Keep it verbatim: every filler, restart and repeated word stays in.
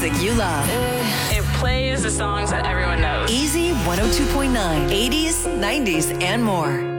music you love. It plays the songs that everyone knows. Easy one oh two point nine, eighties, nineties, and more.